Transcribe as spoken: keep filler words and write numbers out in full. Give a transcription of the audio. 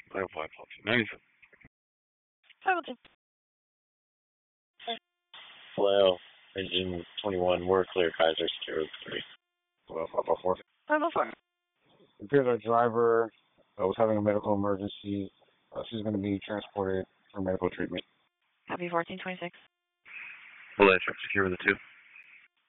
five five fourteen ninety-seven. seventeen. Well, engine twenty-one, we're clear, Kaiser, zero three. Well, five five four. five oh four. It appears our driver uh, was having a medical emergency. Uh, she's going to be transported for medical treatment. Copy fourteen twenty-six. Well, that's secure with the two.